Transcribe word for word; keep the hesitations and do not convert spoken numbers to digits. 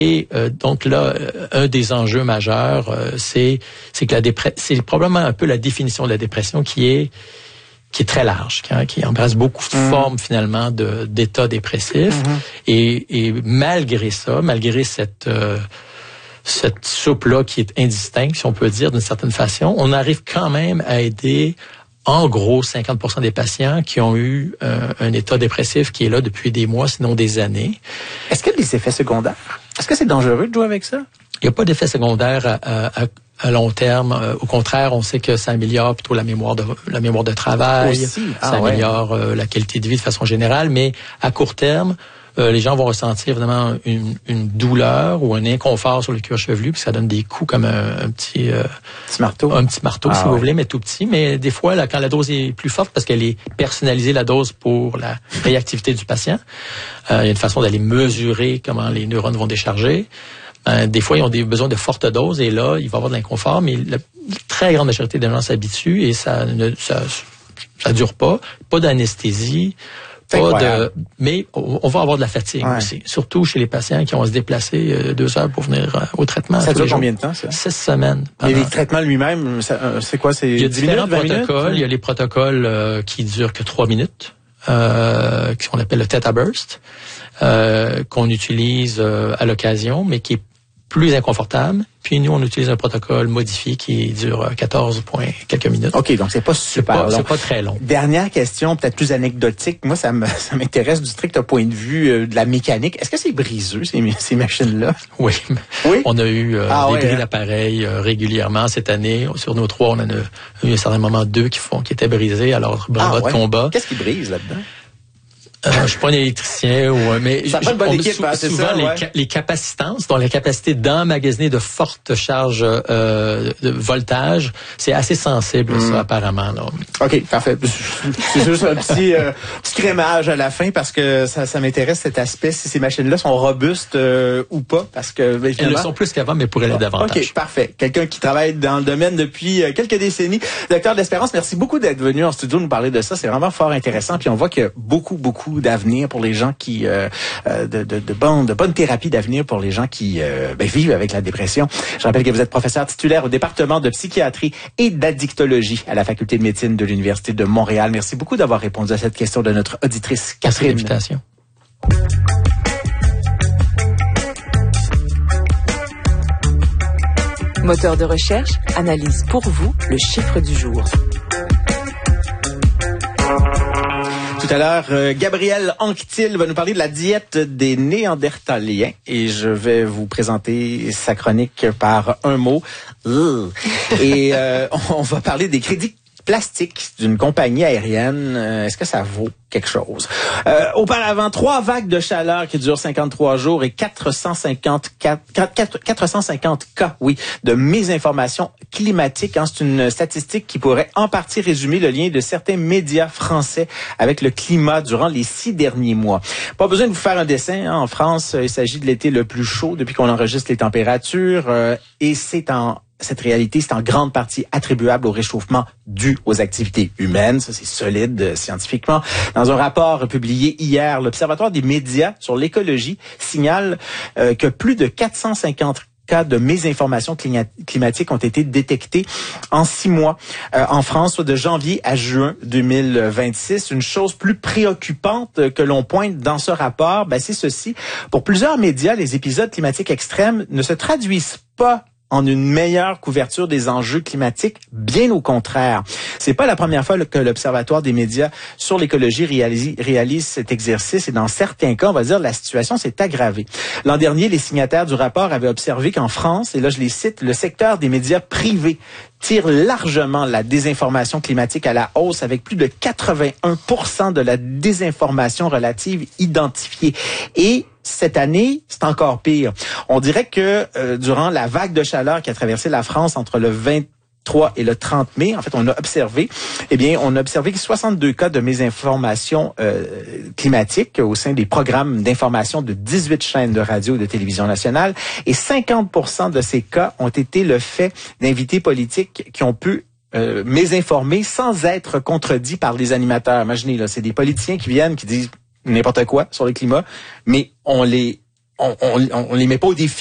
Et euh, donc là, un des enjeux majeurs, euh, c'est c'est que la dépression, c'est probablement un peu la définition de la dépression qui est qui est très large, qui, qui embrasse beaucoup de mmh. formes finalement de d'état dépressif. Mmh. Et, et malgré ça, malgré cette euh, cette soupe-là qui est indistincte, si on peut dire d'une certaine façon, on arrive quand même à aider en gros cinquante pour cent des patients qui ont eu euh, un état dépressif qui est là depuis des mois, sinon des années. Est-ce qu'il y a des effets secondaires? Est-ce que c'est dangereux de jouer avec ça? Il n'y a pas d'effet secondaire à, à, à long terme. Euh, au contraire, on sait que ça améliore plutôt la mémoire de la mémoire de travail, Aussi? Ah, ça ouais. améliore euh, la qualité de vie de façon générale, mais à court terme, euh, les gens vont ressentir évidemment une, une douleur ou un inconfort sur le cuir chevelu, puis ça donne des coups comme un, un petit, euh, petit marteau, un petit marteau ah, si ouais. vous voulez, mais tout petit. Mais des fois, là, quand la dose est plus forte, parce qu'elle est personnalisée la dose pour la réactivité du patient, euh, il y a une façon d'aller mesurer comment les neurones vont décharger. Euh, des fois, ils ont des besoins de fortes doses et là, il va y avoir de l'inconfort, mais la, la très grande majorité des gens s'habituent et ça ne ça, ça dure pas. Pas d'anesthésie. Pas de, mais on va avoir de la fatigue ouais. aussi, surtout chez les patients qui vont se déplacer euh, deux heures pour venir euh, au traitement. Ça dure combien de temps, ça? Six semaines. Mais les traitements lui-même, ça, euh, c'est quoi? C'est il y a différents minutes, protocoles. Minutes? Il y a les protocoles euh, qui durent que trois minutes, euh, qu'on appelle le Theta Burst, euh, qu'on utilise euh, à l'occasion, mais qui est plus inconfortable. Puis nous, on utilise un protocole modifié qui dure quatorze points quelques minutes. OK, donc c'est pas super c'est pas, long. C'est pas très long. Dernière question, peut-être plus anecdotique. Moi, ça me ça m'intéresse du strict point de vue euh, de la mécanique. Est-ce que c'est briseux, ces, ces machines-là? Oui. Oui? On a eu euh, ah, des ouais, bris hein? d'appareils euh, régulièrement cette année. Sur nos trois, on en a eu à un certain moment deux qui font qui étaient brisés. Alors, bravo ah, ouais. de combat. Qu'est-ce qui brise là-dedans? Euh, je suis pas un électricien ou mais ça fait une bonne équipe, sou- hein, c'est souvent ça, les, ouais. ca- les capacitances, donc la capacité d'emmagasiner de fortes charges euh, de voltage, c'est assez sensible mm. ça apparemment. Là. OK, parfait. C'est juste un petit euh, petit crémage à la fin parce que ça, ça m'intéresse cet aspect si ces machines-là sont robustes euh, ou pas parce que évidemment, elles le sont plus qu'avant, mais pourraient l'être davantage. OK, parfait. Quelqu'un qui travaille dans le domaine depuis euh, quelques décennies. Docteur L'Espérance, merci beaucoup d'être venu en studio nous parler de ça. C'est vraiment fort intéressant. Puis on voit qu'il y a beaucoup, beaucoup d'avenir pour les gens qui euh, de, de, de bonnes de bonnes thérapies d'avenir pour les gens qui euh, ben, vivent avec la dépression. Je rappelle que vous êtes professeur titulaire au département de psychiatrie et d'addictologie à la faculté de médecine de l'Université de Montréal. Merci beaucoup d'avoir répondu à cette question de notre auditrice Catherine. Merci de l'invitation. Moteur de recherche analyse pour vous le chiffre du jour. Tout à l'heure, euh, Gabriel Anctil va nous parler de la diète des Néandertaliens et je vais vous présenter sa chronique par un mot. Et euh, on va parler des crédits plastiques d'une compagnie aérienne. Euh, est-ce que ça vaut quelque chose? Euh, auparavant, trois vagues de chaleur qui durent cinquante-trois jours et quatre cent cinquante, quatre cent cinquante cas, oui, de mésinformation climatique. Hein, c'est une statistique qui pourrait en partie résumer le lien de certains médias français avec le climat durant les six derniers mois. Pas besoin de vous faire un dessin. Hein, en France, il s'agit de l'été le plus chaud depuis qu'on enregistre les températures euh, et c'est en Cette réalité, c'est en grande partie attribuable au réchauffement dû aux activités humaines. Ça, c'est solide euh, scientifiquement. Dans un rapport publié hier, l'Observatoire des médias sur l'écologie signale euh, que plus de quatre cent cinquante cas de mésinformation climatique ont été détectés en six mois euh, en France, soit de janvier à juin deux mille vingt-six. Une chose plus préoccupante que l'on pointe dans ce rapport, ben, c'est ceci. Pour plusieurs médias, les épisodes climatiques extrêmes ne se traduisent pas en une meilleure couverture des enjeux climatiques, bien au contraire. C'est pas la première fois que l'Observatoire des médias sur l'écologie réalise, réalise cet exercice et dans certains cas, on va dire, la situation s'est aggravée. L'an dernier, les signataires du rapport avaient observé qu'en France, et là je les cite, le secteur des médias privés tire largement la désinformation climatique à la hausse avec plus de quatre-vingt-un pour cent de la désinformation relative identifiée. Et cette année, c'est encore pire. On dirait que euh, durant la vague de chaleur qui a traversé la France entre le vingt-trois et le trente mai, en fait, on a observé, eh bien, on a observé soixante-deux cas de mésinformation euh, climatique au sein des programmes d'information de dix-huit chaînes de radio et de télévision nationale. Et cinquante pour cent de ces cas ont été le fait d'invités politiques qui ont pu euh, mésinformer sans être contredits par les animateurs. Imaginez, là, c'est des politiciens qui viennent, qui disent n'importe quoi sur le climat, mais on les on, on, on les met pas au défi.